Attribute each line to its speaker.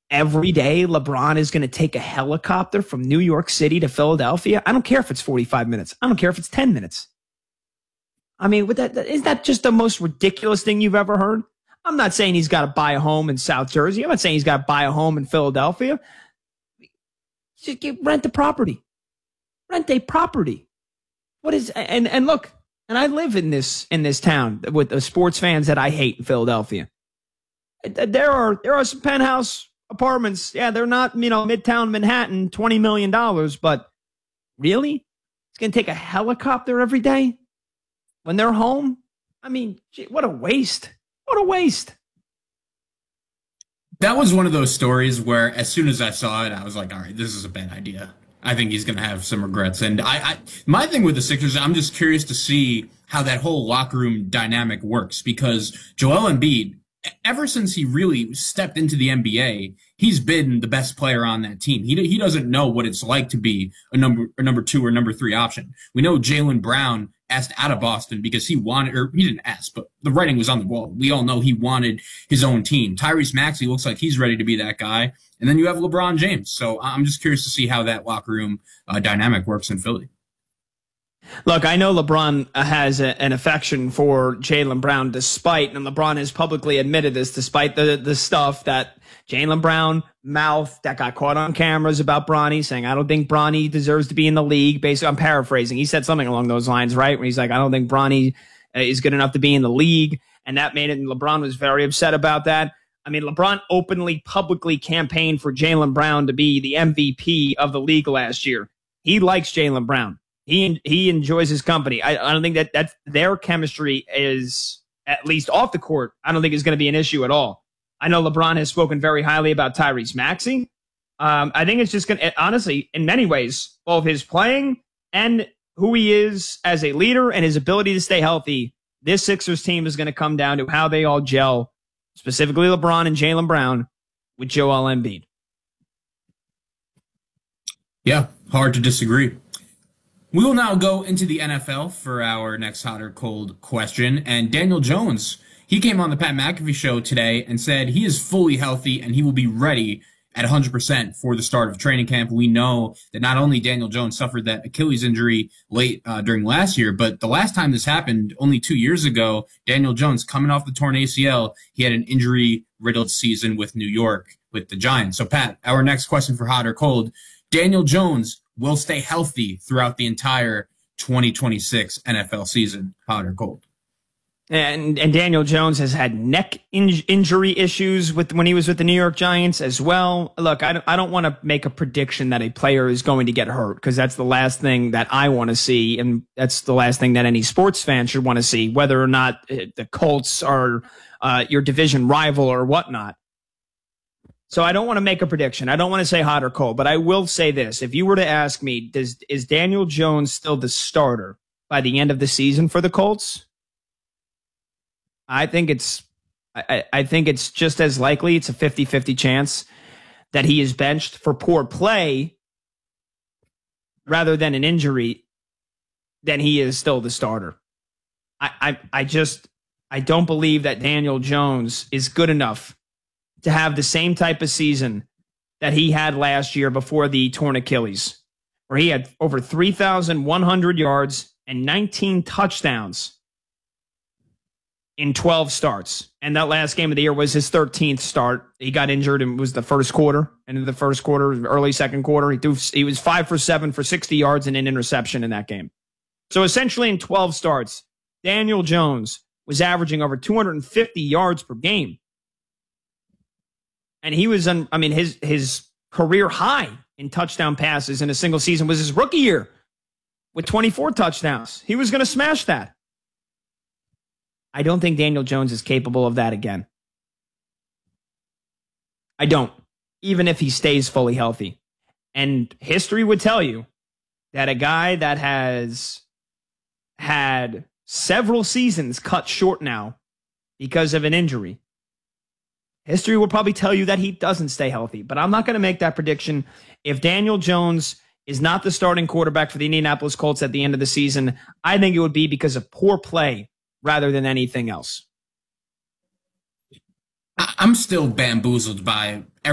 Speaker 1: every day LeBron is going to take a helicopter from New York City to Philadelphia? I don't care if it's 45 minutes. I don't care if it's 10 minutes. I mean, is that just the most ridiculous thing you've ever heard? I'm not saying he's got to buy a home in South Jersey. I'm not saying he's got to buy a home in Philadelphia. Just rent the property. Rent a property. What is and look, and I live in this town with the sports fans that I hate in Philadelphia. There are some penthouse apartments. Yeah, they're not, Midtown Manhattan, $20 million, but really? It's going to take a helicopter every day when they're home? I mean, gee, what a waste. What a waste.
Speaker 2: That was one of those stories where as soon as I saw it, I was like, all right, this is a bad idea. I think he's going to have some regrets. And my thing with the Sixers, I'm just curious to see how that whole locker room dynamic works because Joel Embiid, ever since he really stepped into the NBA, he's been the best player on that team. He doesn't know what it's like to be a number two or number three option. We know Jaylen Brown asked out of Boston because he wanted, or he didn't ask, but the writing was on the wall. We all know he wanted his own team. Tyrese Maxey looks like he's ready to be that guy. And then you have LeBron James. So I'm just curious to see how that locker room dynamic works in Philly.
Speaker 1: Look, I know LeBron has an affection for Jaylen Brown and LeBron has publicly admitted this, despite the stuff that Jaylen Brown mouthed that got caught on cameras about Bronny, saying, I don't think Bronny deserves to be in the league. Basically, I'm paraphrasing. He said something along those lines, right? When he's like, I don't think Bronny is good enough to be in the league. And that made it, and LeBron was very upset about that. I mean, LeBron openly, publicly campaigned for Jaylen Brown to be the MVP of the league last year. He likes Jaylen Brown. He enjoys his company. I don't think that their chemistry is, at least off the court, I don't think is going to be an issue at all. I know LeBron has spoken very highly about Tyrese Maxey. I think it's just going to, honestly, in many ways, both his playing and who he is as a leader and his ability to stay healthy, this Sixers team is going to come down to how they all gel, specifically LeBron and Jaylen Brown with Joel Embiid.
Speaker 2: Yeah, hard to disagree. We will now go into the NFL for our next hot or cold question. And Daniel Jones, he came on the Pat McAfee show today and said he is fully healthy and he will be ready at 100% for the start of training camp. We know that not only Daniel Jones suffered that Achilles injury late during last year, but the last time this happened, only 2 years ago, Daniel Jones coming off the torn ACL, he had an injury-riddled season with New York with the Giants. So, Pat, our next question for hot or cold, Daniel Jones will stay healthy throughout the entire 2026 NFL season, hot or cold.
Speaker 1: And Daniel Jones has had neck injury issues when he was with the New York Giants as well. Look, I don't want to make a prediction that a player is going to get hurt because that's the last thing that I want to see, and that's the last thing that any sports fan should want to see, whether or not the Colts are your division rival or whatnot. So I don't want to make a prediction. I don't want to say hot or cold, but I will say this. If you were to ask me, is Daniel Jones still the starter by the end of the season for the Colts? I think it's just as likely. It's a 50-50 chance that he is benched for poor play rather than an injury than he is still the starter. I don't believe that Daniel Jones is good enough to have the same type of season that he had last year before the torn Achilles, where he had over 3,100 yards and 19 touchdowns in 12 starts. And that last game of the year was his 13th start. He got injured and was the first quarter. And in the first quarter, early second quarter, he was 5 for 7 for 60 yards and an interception in that game. So essentially in 12 starts, Daniel Jones was averaging over 250 yards per game. And he was, his career high in touchdown passes in a single season was his rookie year with 24 touchdowns. He was going to smash that. I don't think Daniel Jones is capable of that again. I don't, even if he stays fully healthy. And history would tell you that a guy that has had several seasons cut short now because of an injury, history will probably tell you that he doesn't stay healthy, but I'm not going to make that prediction. If Daniel Jones is not the starting quarterback for the Indianapolis Colts at the end of the season, I think it would be because of poor play rather than anything else.
Speaker 2: I'm still bamboozled by